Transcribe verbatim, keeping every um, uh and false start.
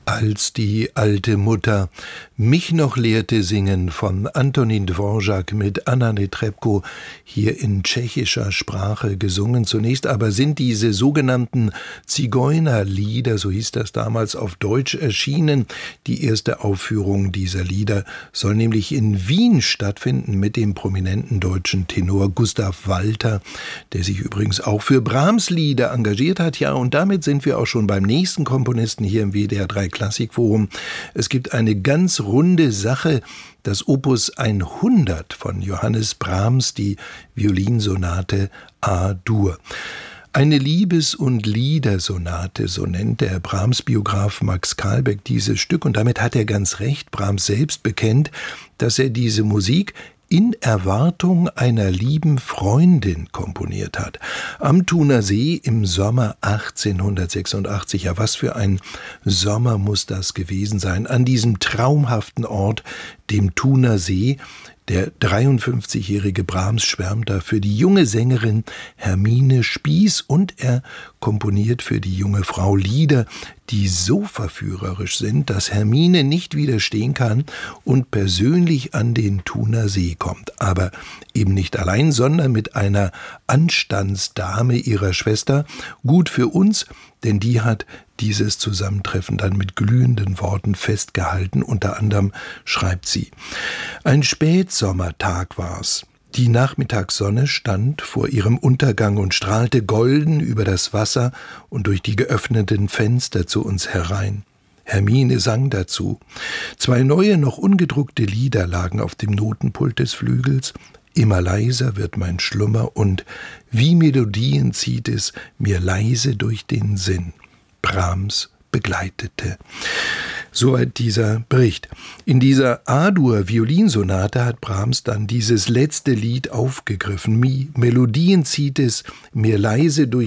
Als die alte Mutter mich noch lehrte singen von Antonín Dvořák mit Anna Netrebko, hier in tschechischer Sprache gesungen. Zunächst aber sind diese sogenannten Zigeunerlieder, so hieß das damals, auf Deutsch erschienen. Die erste Aufführung dieser Lieder soll nämlich in Wien stattfinden mit dem prominenten deutschen Tenor Gustav Walter, der sich übrigens auch für Brahms-Lieder engagiert hat. Ja, und damit sind wir auch schon beim nächsten Komponisten hier im W D R drei Klassikforum. Es gibt eine ganz runde Sache, das Opus hundert von Johannes Brahms, die Violinsonate A-Dur. Eine Liebes- und Liedersonate, so nennt der Brahms-Biograf Max Kahlbeck dieses Stück. Und damit hat er ganz recht. Brahms selbst bekennt, dass er diese Musik in Erwartung einer lieben Freundin komponiert hat. Am Thuner See im Sommer achtzehnhundertsechsundachtzig. Ja, was für ein Sommer muss das gewesen sein. An diesem traumhaften Ort, dem Thuner See. Der dreiundfünfzigjährige Brahms schwärmt da für die junge Sängerin Hermine Spies und er komponiert für die junge Frau Lieder, die so verführerisch sind, dass Hermine nicht widerstehen kann und persönlich an den Thuner See kommt. Aber eben nicht allein, sondern mit einer Anstandsdame ihrer Schwester. Gut für uns, denn die hat dieses Zusammentreffen dann mit glühenden Worten festgehalten. Unter anderem schreibt sie: Ein Spätsommertag war's. Die Nachmittagssonne stand vor ihrem Untergang und strahlte golden über das Wasser und durch die geöffneten Fenster zu uns herein. Hermine sang dazu. Zwei neue, noch ungedruckte Lieder lagen auf dem Notenpult des Flügels. Immer leiser wird mein Schlummer und wie Melodien zieht es mir leise durch den Sinn. Brahms begleitete. Soweit dieser Bericht. In dieser A-Dur-Violinsonate hat Brahms dann dieses letzte Lied aufgegriffen. Melodien zieht es mir leise durch